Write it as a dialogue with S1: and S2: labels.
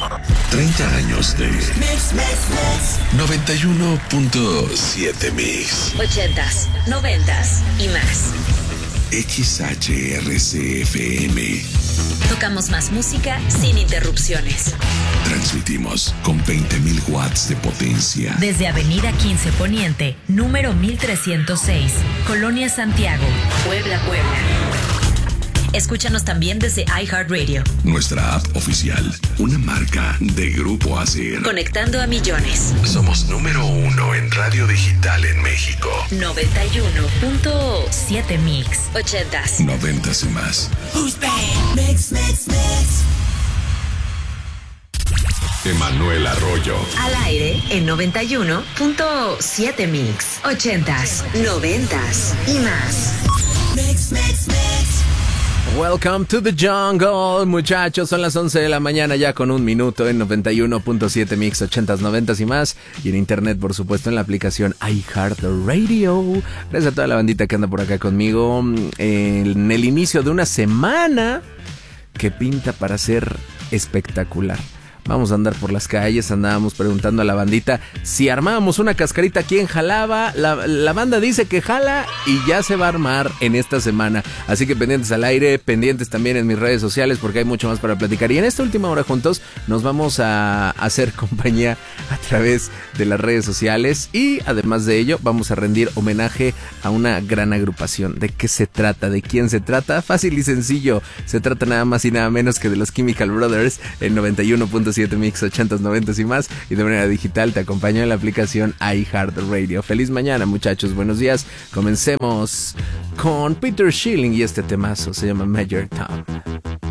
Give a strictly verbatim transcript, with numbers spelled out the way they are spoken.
S1: treinta años de Mix, Mix, Mix. noventa y uno punto siete Mix.
S2: ochentas, noventas y más.
S1: X H R C F M.
S2: Tocamos más música sin interrupciones.
S1: Transmitimos con veinte mil watts de potencia.
S2: Desde Avenida quince Poniente, número mil trescientos seis, Colonia Santiago, Puebla, Puebla. Escúchanos también desde iHeartRadio.
S1: Nuestra app oficial, una marca de Grupo Acer.
S2: Conectando a millones.
S1: Somos número uno en radio digital en México.
S2: noventa y uno punto siete Mix. ochentas.
S1: Noventas y más.
S2: Who's bad? Mix, mix, mix.
S1: Emanuel Arroyo.
S2: Al aire en noventa y uno punto siete Mix. ochentas, noventas y más. Mix, mix, mix.
S3: Welcome to the jungle, muchachos. Son las once de la mañana ya con un minuto en noventa y uno punto siete Mix, ochentas, noventas y más. Y en internet, por supuesto, en la aplicación iHeartRadio. Gracias a toda la bandita que anda por acá conmigo en el inicio de una semana que pinta para ser espectacular. Vamos a andar por las calles, andábamos preguntando a la bandita si armábamos una cascarita, ¿quién jalaba? La, la banda dice que jala y ya se va a armar en esta semana. Así que pendientes al aire, pendientes también en mis redes sociales porque hay mucho más para platicar. Y en esta última hora juntos nos vamos a hacer compañía a través de las redes sociales. Y además de ello vamos a rendir homenaje a una gran agrupación. ¿De qué se trata? ¿De quién se trata? Fácil y sencillo. Se trata nada más y nada menos que de los Chemical Brothers en noventa y uno punto siete Mix, ochentas, noventas y más. Y de manera digital te acompaño en la aplicación iHeartRadio. Feliz mañana, muchachos, buenos días. Comencemos con Peter Schilling y este temazo se llama Major Tom.